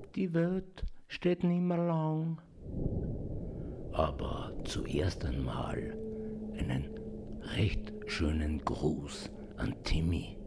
Die Welt steht nimmer lang. Aber zuerst einmal einen recht schönen Gruß an Timmy.